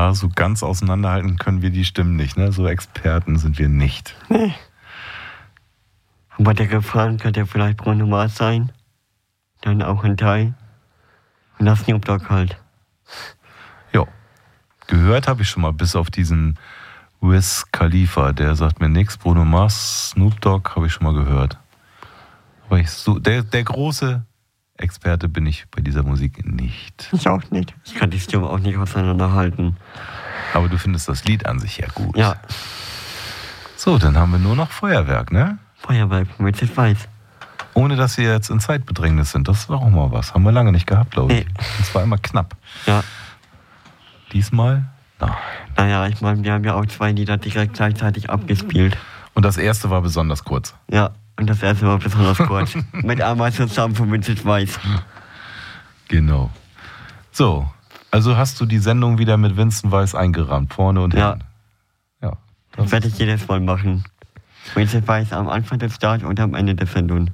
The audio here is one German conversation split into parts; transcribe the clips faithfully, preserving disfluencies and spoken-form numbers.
Ja, so ganz auseinanderhalten können wir die Stimmen nicht, ne? So Experten sind wir nicht. Nee. Aber der Refrain könnte ja vielleicht Bruno Mars sein. Dann auch ein Teil. Und das Snoop Dogg halt. Ja. Gehört habe ich schon mal, bis auf diesen Wiz Khalifa. Der sagt mir nichts. Bruno Mars, Snoop Dogg habe ich schon mal gehört. Aber ich so, der, der große Experte bin ich bei dieser Musik nicht. Ich auch nicht. Ich kann die Stimme auch nicht auseinanderhalten. Aber du findest das Lied an sich ja gut. Ja. So, dann haben wir nur noch Feuerwerk, ne? Feuerwerk mit sich weiß. Ohne dass wir jetzt in Zeitbedrängnis sind. Das ist auch mal was. Haben wir lange nicht gehabt, glaube ich. Nee. Das war immer knapp. Ja. Diesmal? Nein. Naja, ich meine, wir haben ja auch zwei Lieder direkt gleichzeitig abgespielt. Und das erste war besonders kurz. Ja, und das erste war besonders kurz. Mit einmal zusammen von Vincent Weiss. Genau. So, also hast du die Sendung wieder mit Vincent Weiss eingerahmt, vorne und Ja. hinten. Ja. Das werde ich jedes Mal machen. Vincent Weiss am Anfang des Start und am Ende der Sendung.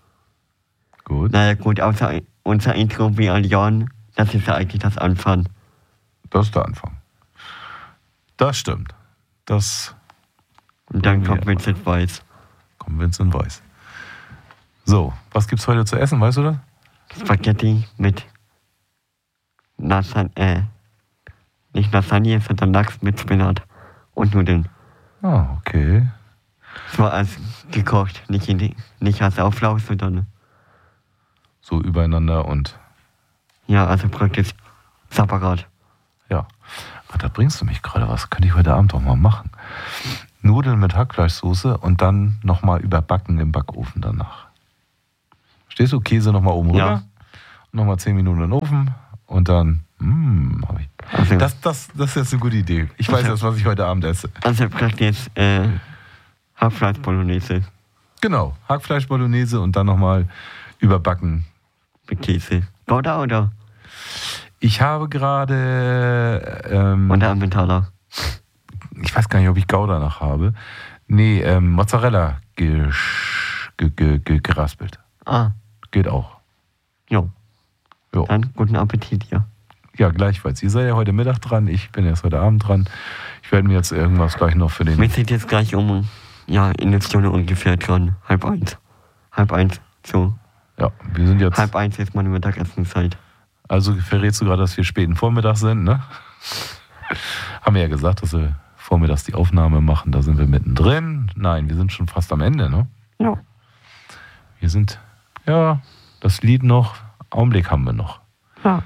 Gut. Naja gut, außer unser Intro wie Allian, das ist ja eigentlich das Anfang. Das ist der Anfang. Das stimmt. Das Und dann Ja. kommt Vincent Weiss. kommt Vincent Weiss. So, was gibt's heute zu essen, weißt du das? Spaghetti mit Lasagne, äh, nicht Lasagne, sondern Lachs mit Spinat und Nudeln. Ah, okay. Es war als gekocht, nicht, in die, nicht als Auflauf, sondern, So übereinander und ja, also praktisch separat. ja. Ah, da bringst du mich gerade was. Könnte ich heute Abend auch mal machen. Nudeln mit Hackfleischsoße und dann nochmal überbacken im Backofen danach. Stehst du? Käse nochmal oben Ja. rüber. Nochmal zehn Minuten in den Ofen und dann, mh, hab ich. Also, Das, das, das ist jetzt eine gute Idee. Ich weiß jetzt, was ich heute Abend esse. also praktisch äh, Hackfleisch Bolognese Genau, Hackfleisch Bolognese und dann nochmal überbacken. mit Käse. Gouda oder? Ich habe gerade, ähm, Und der Emmentaler. ich weiß gar nicht, ob ich Gouda noch habe. Nee, ähm, Mozzarella gesch- ge- ge- ge- geraspelt. Ah, Geht auch. jo. Jo. Dann guten Appetit, ja. Ja, gleichfalls. Ihr seid ja heute Mittag dran, ich bin erst heute Abend dran. Ich werde mir jetzt irgendwas gleich noch für den... Wir sind jetzt gleich um, ja, in der Stunde ungefähr dran. Halb eins. Halb eins, so. Ja, wir sind jetzt... Halb eins ist meine Mittagessenzeit. Also verrätst du gerade, dass wir späten Vormittag sind, ne? Haben wir ja gesagt, dass wir vormittags die Aufnahme machen. Da sind wir mittendrin. Nein, wir sind schon fast am Ende, ne? Ja. Wir sind, ja, das Lied noch, Augenblick haben wir noch. Ja.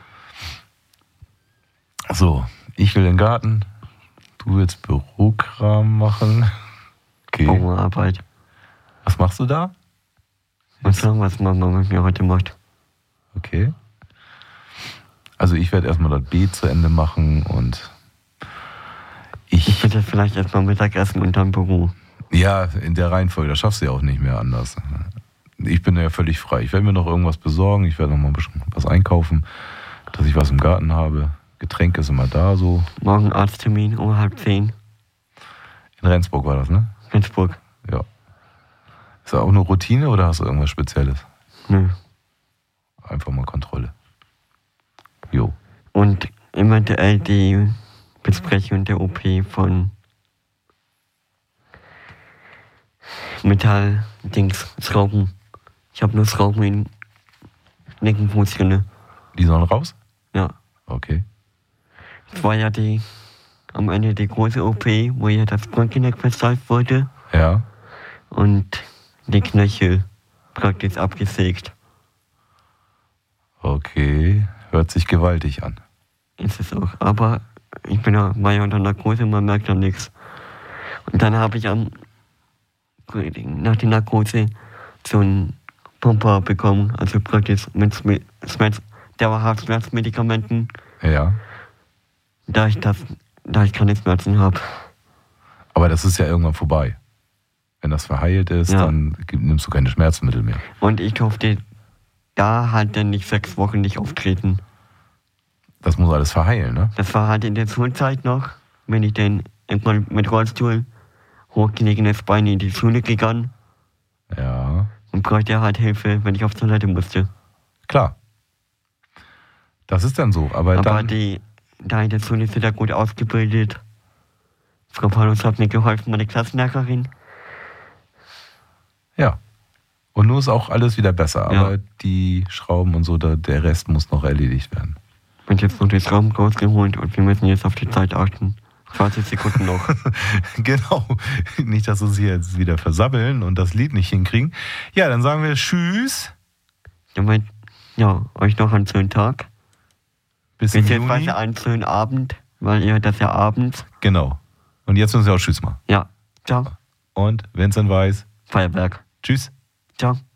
So, ich will den Garten, du willst Bürokram machen. Okay. Bauarbeit. Was machst du da? Mal schauen, was Mama mit mir heute macht. Okay. Also ich werde erstmal das B zu Ende machen und Ich ich, würde vielleicht erstmal Mittagessen und dann Büro. ja, in der Reihenfolge, das schaffst du ja auch nicht mehr anders. Ich bin ja völlig frei. Ich werde mir noch irgendwas besorgen, ich werde noch mal ein bisschen was einkaufen, dass ich was im Garten habe. Getränke ist immer da so. Morgen Arzttermin um halb zehn. In Rendsburg war das, ne? Rendsburg. Ja. Ist das auch eine Routine oder hast du irgendwas Spezielles? Nö. Einfach mal Kontrolle. Jo. Und eventuell die Besprechung der O P von Metall-Dings, Schrauben. Ich habe nur Schrauben in linken Fuß drinne. Die sollen raus? Ja. Okay. Es war ja die, am Ende die große O P, wo ja das Sprunggelenk versteift wurde Ja. und die Knöchel praktisch abgesägt. Okay. Hört sich gewaltig an. Ist es auch. Aber ich bin ja, war ja unter Narkose, man merkt ja nichts. Und dann habe ich am, nach der Narkose so einen Pumper bekommen, also praktisch mit Schmerz, dauerhaft Schmerzmedikamenten, Ja. da ich das, da ich keine Schmerzen habe. Aber das ist ja irgendwann vorbei. Wenn das verheilt ist, Ja. dann nimmst du keine Schmerzmittel mehr. Und ich durfte da halt dann nicht sechs Wochen nicht auftreten. Das muss alles verheilen, ne? Das war halt in der Schulzeit noch, wenn ich dann irgendwann mit Rollstuhl hochgelegenes Bein in die Schule gegangen Ja. und bräuchte halt Hilfe, wenn ich auf Toilette musste. Klar. Das ist dann so. Aber, Aber dann, die deine Sohn ist wieder gut ausgebildet. Frau Paulus hat mir geholfen, meine Klassenlehrerin. Ja. Und nun ist auch alles wieder besser. Aber Ja. die Schrauben und so, da, der Rest muss noch erledigt werden. Und jetzt wurde die Schrauben rausgeholt und wir müssen jetzt auf die Zeit achten. zwanzig Sekunden noch. Genau. Nicht, dass uns hier jetzt wieder versabbeln und das Lied nicht hinkriegen. Ja, dann sagen wir Tschüss. Damit, ja, euch noch einen schönen Tag. Bis im Beziehungsweise Juni. einen schönen Abend, weil ihr das ja abends. Genau. Und jetzt müssen wir auch Tschüss machen. Ja, ciao. Und Vincent Weiss. Feuerwerk. Tschüss. Ciao.